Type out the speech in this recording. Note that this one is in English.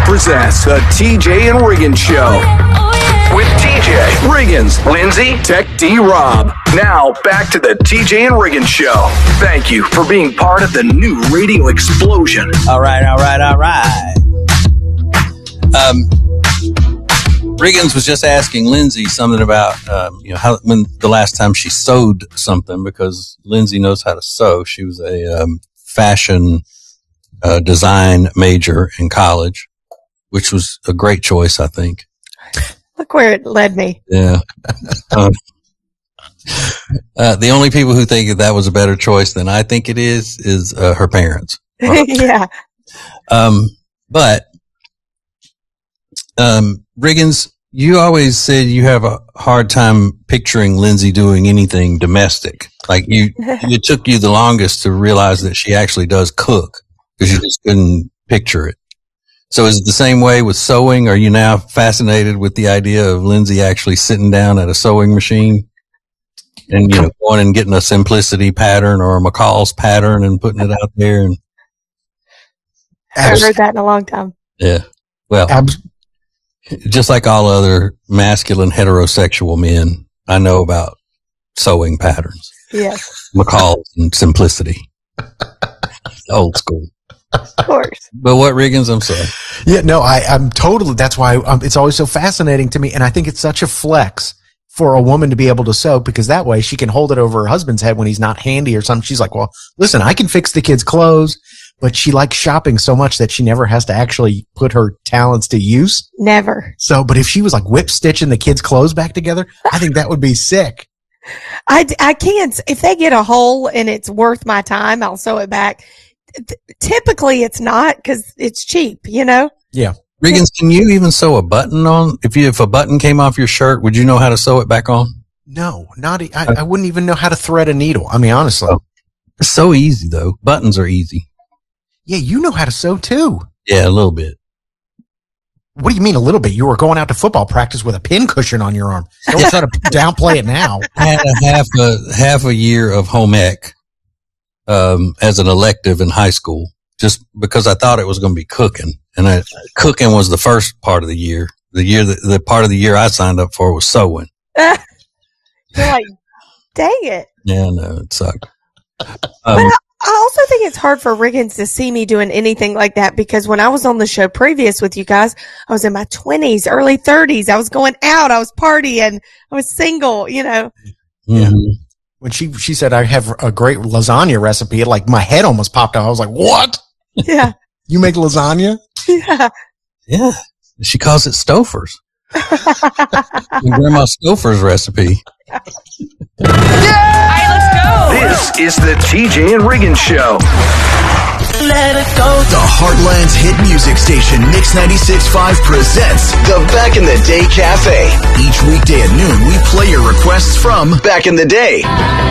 presents the TJ and Riggins Show. With TJ, Riggins, Lindsay, Tech D Rob. Now, back to the TJ and Riggins Show. Thank you for being part of the new radio explosion. All right. Riggins was just asking Lindsay something about, how when the last time she sewed something, because Lindsay knows how to sew. She was a fashion design major in college, which was a great choice, I think. Look where it led me. Yeah. The only people who think that was a better choice than I think it is her parents. Yeah. But Riggins, you always said you have a hard time picturing Lindsay doing anything domestic. Like it took you the longest to realize that she actually does cook because you just couldn't picture it. So is it the same way with sewing? Are you now fascinated with the idea of Lindsay actually sitting down at a sewing machine and, going and getting a Simplicity pattern or a McCall's pattern and putting it out there? And I haven't heard that in a long time. Yeah. Well, just like all other masculine heterosexual men, I know about sewing patterns. Yes. McCall's and Simplicity. Old school. Of course. But what, Riggins? I'm sorry. Yeah, no, I'm totally, that's why it's always so fascinating to me. And I think it's such a flex for a woman to be able to sew, because that way she can hold it over her husband's head when he's not handy or something. She's like, well, listen, I can fix the kids' clothes, but she likes shopping so much that she never has to actually put her talents to use. Never. So, but if she was like whip stitching the kids' clothes back together, I think that would be sick. I can't, if they get a hole and it's worth my time, I'll sew it back. Typically it's not, because it's cheap, Yeah. Riggins, can you even sew a button on? If a button came off your shirt, would you know how to sew it back on? No, I wouldn't even know how to thread a needle. I mean, honestly. It's so easy though. Buttons are easy. Yeah, you know how to sew too. Yeah, a little bit. What do you mean a little bit? You were going out to football practice with a pin cushion on your arm. Don't try to downplay it now. I had half a year of home ec as an elective in high school, just because I thought it was going to be cooking, and cooking was the first part of the year. The part of the year I signed up for was sewing. You're like, dang it. Yeah, no, it sucked. But I also think it's hard for Riggins to see me doing anything like that, because when I was on the show previous with you guys, I was in my 20s, early 30s. I was going out. I was partying. I was single, Mm-hmm. When she said, I have a great lasagna recipe, like my head almost popped out. I was like, what? Yeah. You make lasagna? Yeah. Yeah. She calls it Stouffer's. Grandma Stouffer's recipe. Yeah! All right, let's go. This is the TJ and Riggins Show. Let it go. The Heartland's hit music station, Mix 96.5 presents the Back in the Day Cafe. Each weekday at noon, we play your requests from Back in the Day.